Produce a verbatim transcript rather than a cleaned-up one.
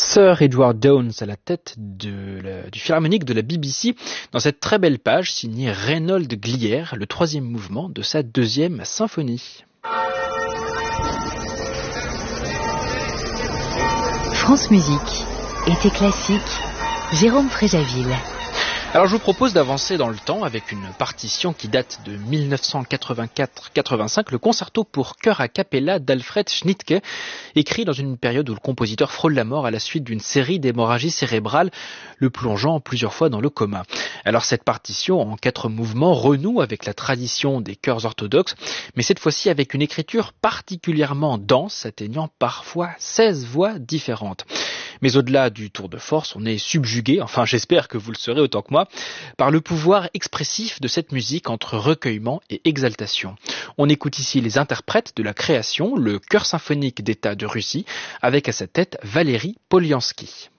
Sir Edward Downes à la tête de la, du Philharmonique de la B B C dans cette très belle page signée Reynold Glier, le troisième mouvement de sa deuxième symphonie. France Musique, été classique, Jérôme Fréjaville. Alors je vous propose d'avancer dans le temps avec une partition qui date de mille neuf cent quatre-vingt-quatre quatre-vingt-cinq, le concerto pour chœur a cappella d'Alfred Schnittke, écrit dans une période où le compositeur frôle la mort à la suite d'une série d'hémorragies cérébrales, le plongeant plusieurs fois dans le coma. Alors cette partition en quatre mouvements renoue avec la tradition des chœurs orthodoxes, mais cette fois-ci avec une écriture particulièrement dense, atteignant parfois seize voix différentes. Mais au-delà du tour de force, on est subjugué, enfin j'espère que vous le serez autant que moi, par le pouvoir expressif de cette musique entre recueillement et exaltation. On écoute ici les interprètes de la création, le Chœur symphonique d'État de Russie, avec à sa tête Valéry Poliansky.